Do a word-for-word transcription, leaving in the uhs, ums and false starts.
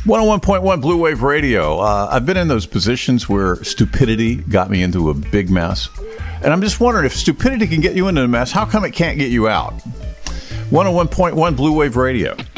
one oh one point one Blue Wave Radio. Uh, I've been in those positions where stupidity got me into a big mess. And I'm just wondering, if stupidity can get you into a mess, how come it can't get you out? one oh one point one Blue Wave Radio.